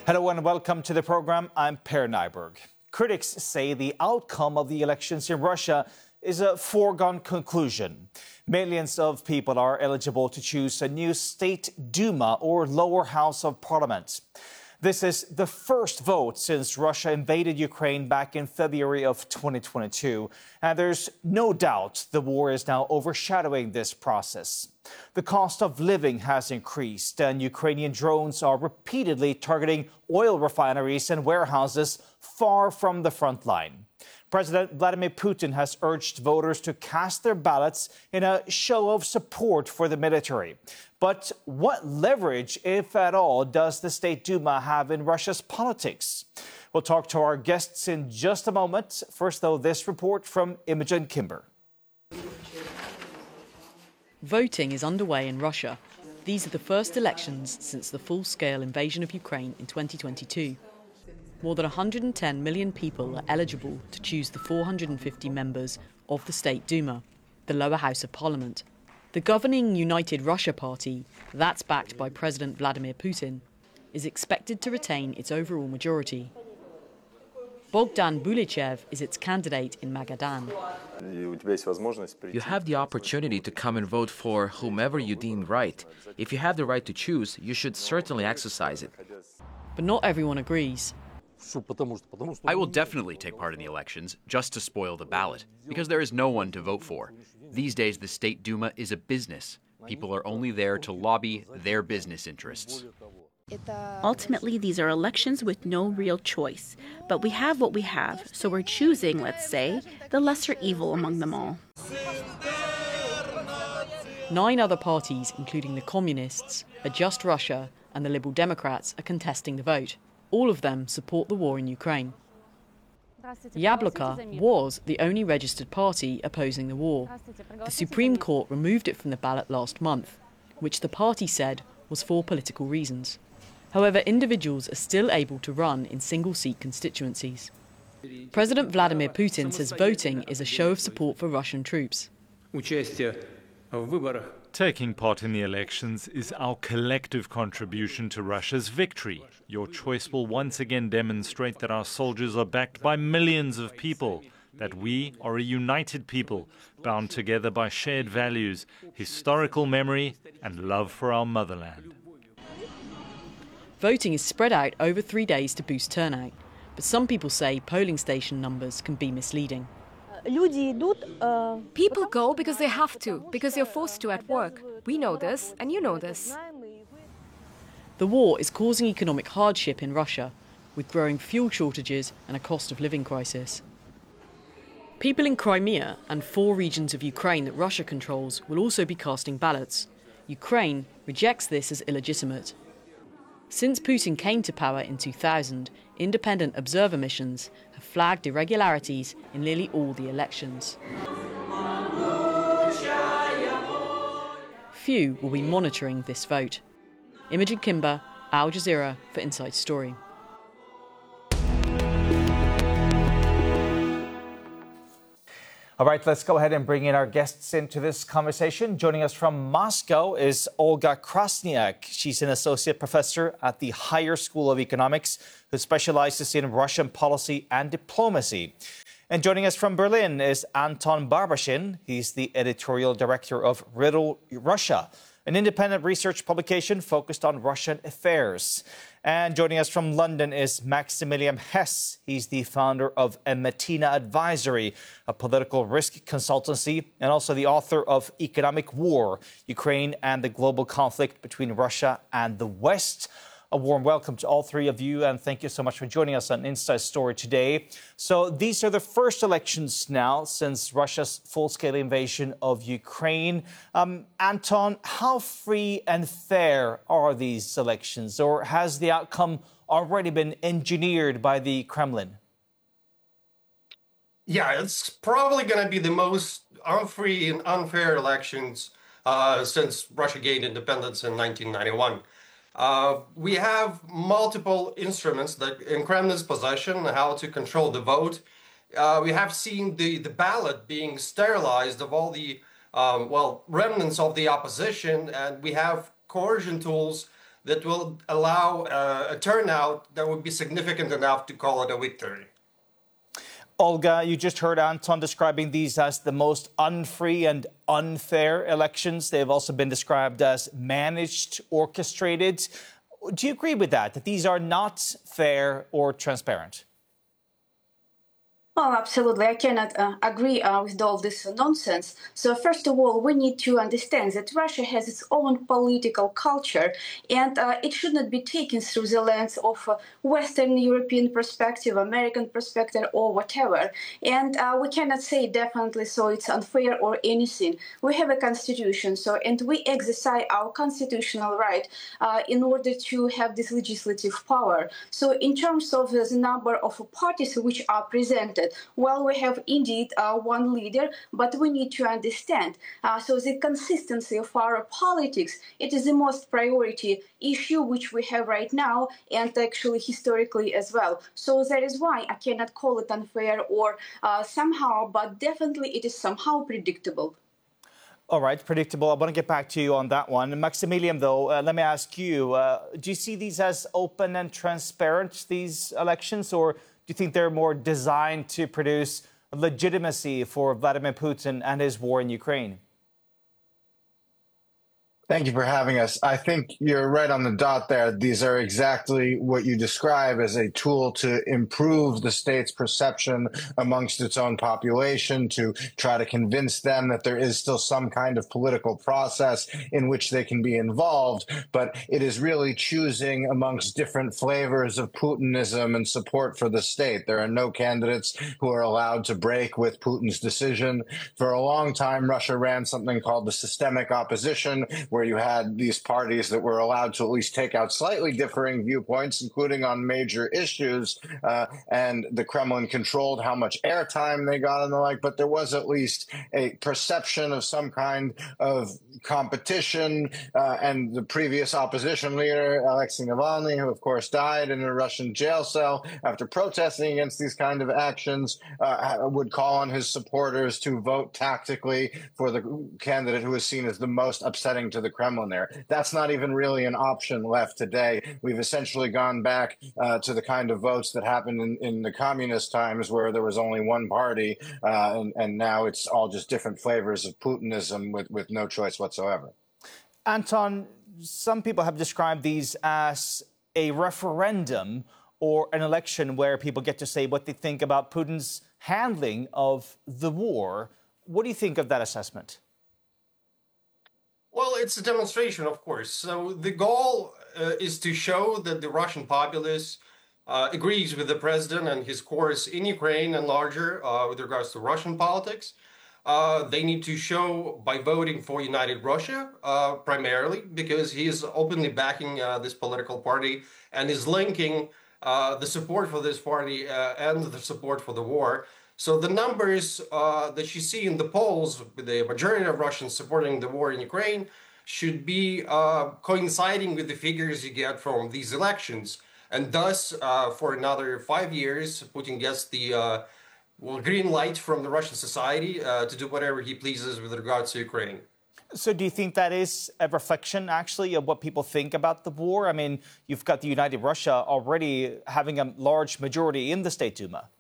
Hello and welcome to the program. I'm Per Nyberg. Critics say the outcome of the elections in Russia is a foregone conclusion. Millions of people are eligible to choose a new state Duma or lower house of parliament. This is the first vote since Russia invaded Ukraine back in February of 2022. And there's no doubt the war is now overshadowing this process. The cost of living has increased, and Ukrainian drones are repeatedly targeting oil refineries and warehouses far from the front line. President Vladimir Putin has urged voters to cast their ballots in a show of support for the military. But what leverage, if at all, does the State Duma have in Russia's politics? We'll talk to our guests in just a moment. First, though, this report from Imogen Kimber. Voting is underway in Russia. These are the first elections since the full-scale invasion of Ukraine in 2022. More than 110 million people are eligible to choose the 450 members of the State Duma, the lower house of parliament. The governing United Russia Party, that's backed by President Vladimir Putin, is expected to retain its overall majority. Bogdan Bulichev is its candidate in Magadan. You have the opportunity to come and vote for whomever you deem right. If you have the right to choose, you should certainly exercise it. But not everyone agrees. I will definitely take part in the elections just to spoil the ballot, because there is no one to vote for. These days, the State Duma is a business. People are only there to lobby their business interests. Ultimately, these are elections with no real choice. But we have what we have, so we're choosing, let's say, the lesser evil among them all. 9 other parties, including the Communists, Adjust Russia and the Liberal Democrats, are contesting the vote. All of them support the war in Ukraine. Yabloko was the only registered party opposing the war. The Supreme Court removed it from the ballot last month, which the party said was for political reasons. However, individuals are still able to run in single-seat constituencies. President Vladimir Putin says voting is a show of support for Russian troops. Taking part in the elections is our collective contribution to Russia's victory. Your choice will once again demonstrate that our soldiers are backed by millions of people, that we are a united people, bound together by shared values, historical memory, and love for our motherland. Voting is spread out over 3 days to boost turnout, but some people say polling station numbers can be misleading. People go because they have to, because they're forced to at work. We know this, and you know this. The war is causing economic hardship in Russia, with growing fuel shortages and a cost of living crisis. People in Crimea and 4 regions of Ukraine that Russia controls will also be casting ballots. Ukraine rejects this as illegitimate. Since Putin came to power in 2000, independent observer missions have flagged irregularities in nearly all the elections. Few will be monitoring this vote. Imogen Kimber, Al Jazeera for Inside Story. All right, let's go ahead and bring in our guests into this conversation. Joining us from Moscow is Olga Krasniak. She's an associate professor at the Higher School of Economics who specializes in Russian policy and diplomacy. And joining us from Berlin is Anton Barbashin. He's the editorial director of Riddle Russia, an independent research publication focused on Russian affairs. And joining us from London is Maximilian Hess. He's the founder of Ematina Advisory, a political risk consultancy, and also the author of Economic War, Ukraine and the Global Conflict Between Russia and the West. A warm welcome to all 3 of you, and thank you so much for joining us on Inside Story today. So these are the first elections now since Russia's full-scale invasion of Ukraine. Anton, how free and fair are these elections, or has the outcome already been engineered by the Kremlin? Yeah, it's probably going to be the most unfree and unfair elections since Russia gained independence in 1991. We have multiple instruments that in Kremlin's possession, how to control the vote. We have seen the ballot being sterilized of all the remnants of the opposition, and we have coercion tools that will allow a turnout that would be significant enough to call it a victory. Olga, you just heard Anton describing these as the most unfree and unfair elections. They've also been described as managed, orchestrated. Do you agree with that these are not fair or transparent? Well, absolutely. I cannot agree with all this nonsense. So first of all, we need to understand that Russia has its own political culture, and it should not be taken through the lens of Western European perspective, American perspective, or whatever. And we cannot say definitely so it's unfair or anything. We have a constitution, and we exercise our constitutional right in order to have this legislative power. So in terms of the number of parties which are presented, well, we have indeed one leader, but we need to understand. So the consistency of our politics, it is the most priority issue which we have right now, and actually historically as well. So that is why I cannot call it unfair or somehow, but definitely it is somehow predictable. All right, predictable. I want to get back to you on that one. Maximilian, though, let me ask you, do you see these as open and transparent, these elections, or do you think they're more designed to produce legitimacy for Vladimir Putin and his war in Ukraine? Thank you for having us. I think you're right on the dot there. These are exactly what you describe as a tool to improve the state's perception amongst its own population, to try to convince them that there is still some kind of political process in which they can be involved. But it is really choosing amongst different flavors of Putinism and support for the state. There are no candidates who are allowed to break with Putin's decision. For a long time, Russia ran something called the systemic opposition, where you had these parties that were allowed to at least take out slightly differing viewpoints, including on major issues, and the Kremlin controlled how much airtime they got and the like, but there was at least a perception of some kind of competition, and the previous opposition leader, Alexei Navalny, who of course died in a Russian jail cell after protesting against these kind of actions, would call on his supporters to vote tactically for the candidate who is seen as the most upsetting to the Kremlin there. That's not even really an option left today. We've essentially gone back to the kind of votes that happened in the communist times, where there was only one party, and now it's all just different flavors of Putinism with no choice whatsoever. Anton, some people have described these as a referendum or an election where people get to say what they think about Putin's handling of the war. What do you think of that assessment? Well, it's a demonstration, of course. So the goal is to show that the Russian populace agrees with the president and his course in Ukraine and larger with regards to Russian politics. They need to show by voting for United Russia, primarily, because he is openly backing this political party and is linking the support for this party and the support for the war. So the numbers that you see in the polls, with the majority of Russians supporting the war in Ukraine, should be coinciding with the figures you get from these elections. And thus, for another 5 years, Putin gets the green light from the Russian society to do whatever he pleases with regards to Ukraine. So do you think that is a reflection, actually, of what people think about the war? I mean, you've got the United Russia already having a large majority in the State Duma.